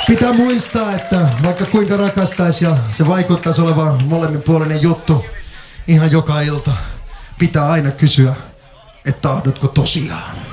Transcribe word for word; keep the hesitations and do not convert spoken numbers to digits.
Pitää muistaa, että vaikka kuinka rakastais ja se vaikuttaisi olevan molemminpuolinen juttu ihan joka ilta, pitää aina kysyä, että tahdotko tosiaan.